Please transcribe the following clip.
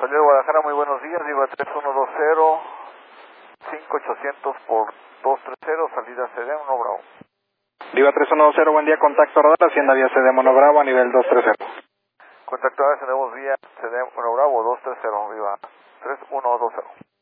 Salió de Guadalajara, muy buenos días, Diva 3120, 5800 por 230, salida CD, 1 Bravo. Diva 3120, buen día, contacto radar, Hacienda vía CD Mono Bravo a nivel 230. Contacto ahora tenemos vía CD Mono Bravo 230, Viva 3120.